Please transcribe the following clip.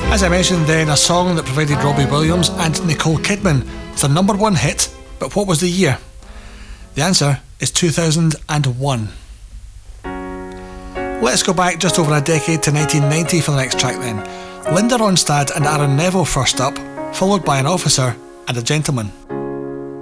As I mentioned then, a song that provided Robbie Williams and Nicole Kidman with a number one hit, but what was the year? The answer is 2001. Let's go back just over a decade to 1990 for the next track then. Linda Ronstadt and Aaron Neville first up, followed by An Officer and a Gentleman.